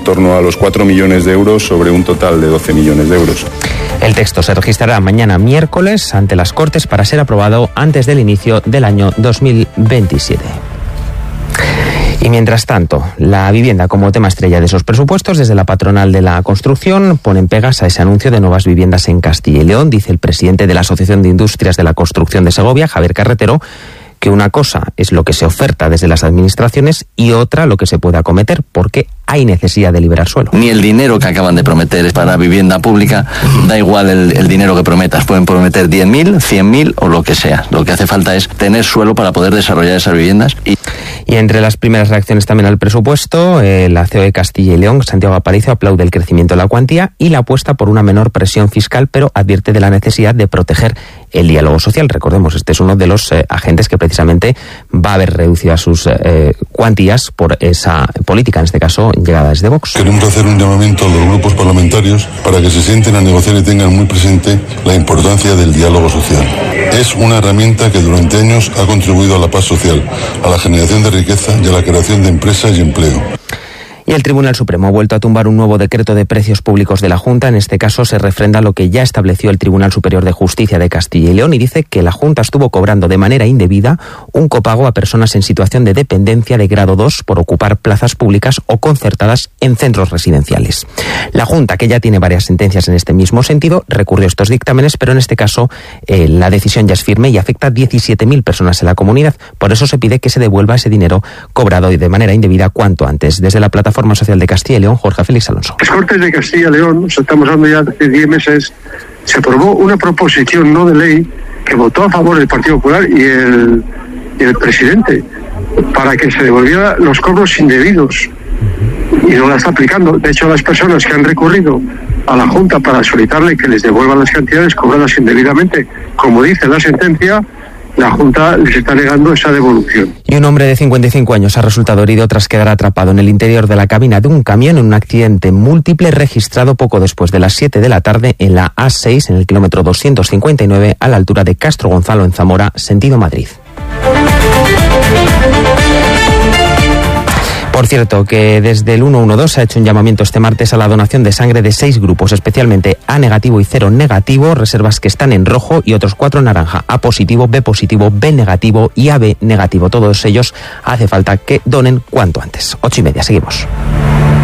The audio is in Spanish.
torno a los 4 millones de euros sobre un total de 12 millones de euros. El texto se registrará mañana miércoles ante las Cortes para ser aprobado antes del inicio del año 2027. Y mientras tanto, la vivienda como tema estrella de esos presupuestos, desde la patronal de la construcción ponen pegas a ese anuncio de nuevas viviendas en Castilla y León. Dice el presidente de la Asociación de Industrias de la Construcción de Segovia, Javier Carretero, que una cosa es lo que se oferta desde las administraciones y otra lo que se puede acometer, porque hay necesidad de liberar suelo. Ni el dinero que acaban de prometer es para vivienda pública, da igual el dinero que prometas, pueden prometer 10.000, 100.000 o lo que sea. Lo que hace falta es tener suelo para poder desarrollar esas viviendas. Y entre las primeras reacciones también al presupuesto, la CEO de Castilla y León, Santiago Aparicio, aplaude el crecimiento de la cuantía y la apuesta por una menor presión fiscal, pero advierte de la necesidad de proteger el diálogo social. Recordemos, este es uno de los agentes que precisamente va a haber reducido sus cuantías por esa política, en este caso llegada desde Vox. Queremos hacer un llamamiento a los grupos parlamentarios para que se sienten a negociar y tengan muy presente la importancia del diálogo social. Es una herramienta que durante años ha contribuido a la paz social, a la generación de riqueza y a la creación de empresas y empleo. Y el Tribunal Supremo ha vuelto a tumbar un nuevo decreto de precios públicos de la Junta. En este caso se refrenda lo que ya estableció el Tribunal Superior de Justicia de Castilla y León y dice que la Junta estuvo cobrando de manera indebida un copago a personas en situación de dependencia de grado 2 por ocupar plazas públicas o concertadas en centros residenciales. La Junta, que ya tiene varias sentencias en este mismo sentido, recurrió estos dictámenes, pero en este caso la decisión ya es firme y afecta a 17.000 personas en la comunidad. Por eso se pide que se devuelva ese dinero cobrado de manera indebida cuanto antes. Desde la Plataforma Social de Castilla y León, Jorge Félix Alonso. Las Cortes de Castilla y León, estamos hablando ya de 10 meses, se aprobó una proposición no de ley que votó a favor el Partido Popular y el presidente para que se devolvieran los cobros indebidos y no la está aplicando. De hecho, las personas que han recurrido a la Junta para solicitarle que les devuelvan las cantidades cobradas indebidamente, como dice la sentencia, la Junta les está negando esa devolución. Y un hombre de 55 años ha resultado herido tras quedar atrapado en el interior de la cabina de un camión en un accidente múltiple registrado poco después de las 7 de la tarde en la A6, en el kilómetro 259, a la altura de Castro Gonzalo, en Zamora, sentido Madrid. Por cierto, que desde el 112 se ha hecho un llamamiento este martes a la donación de sangre de 6 grupos, especialmente A negativo y 0 negativo, reservas que están en rojo y otros 4 en naranja, A positivo, B negativo y AB negativo. Todos ellos hace falta que donen cuanto antes. 8:30, seguimos.